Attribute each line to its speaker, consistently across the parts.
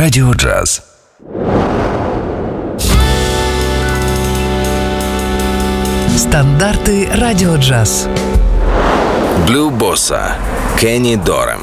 Speaker 1: Радіо Джаз.
Speaker 2: Стандарти Радіо Джаз.
Speaker 1: Блю Боса. Кенні Дорем.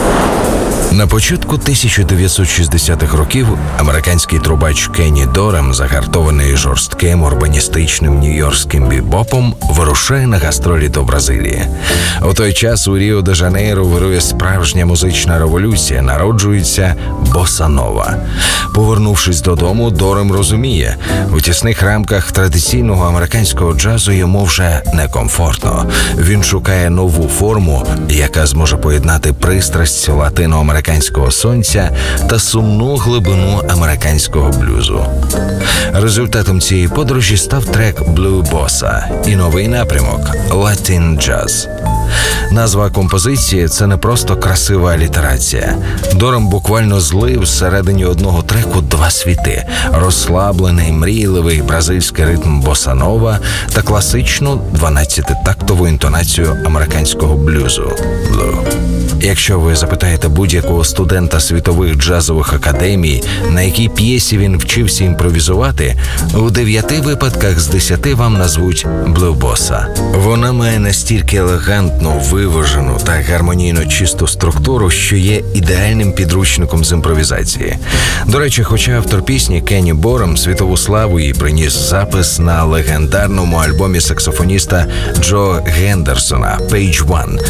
Speaker 1: На початку 1960-х років американський трубач Кенні Дорем, загартований жорстким урбаністичним нью-йоркським бібопом, вирушає на гастролі до Бразилії. У той час у Ріо-де-Жанейро вирує справжня музична революція, народжується боса-нова. Повернувшись додому, Дорем розуміє, у тісних рамках традиційного американського джазу йому вже некомфортно. Він шукає нову форму, яка зможе поєднати пристрасть латиноамериканського сонця та сумну глибину американського блюзу. Результатом цієї подорожі став трек «Blue Bossa» і новий напрямок – «Latin Jazz». Назва композиції – це не просто красива алітерація. Дорем буквально злив всередині одного треку два світи – розслаблений, мрійливий бразильський ритм боса-нова та класичну 12-тактову інтонацію американського блюзу – «Blue». Якщо ви запитаєте будь-якого студента світових джазових академій, на якій п'єсі він вчився імпровізувати, у 9 випадках з 10 вам назвуть «Blue Bossa». Вона має настільки елегантну, виважену та гармонійно чисту структуру, що є ідеальним підручником з імпровізації. До речі, хоча автор пісні Кенні Дорем світову славу їй приніс запис на легендарному альбомі саксофоніста Джо Гендерсона «Page One»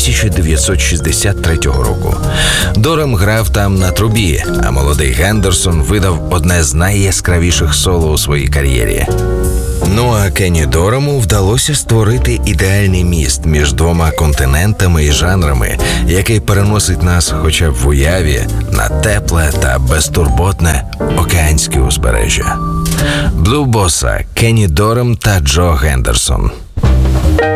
Speaker 1: 1963 року. Дорем грав там на трубі, а молодий Гендерсон видав одне з найяскравіших соло у своїй кар'єрі. Ну а Кенні Дорему вдалося створити ідеальний міст між двома континентами і жанрами, який переносить нас хоча б в уяві на тепле та безтурботне океанське узбережжя. Blue Bossa, Кенні Дорем та Джо Гендерсон.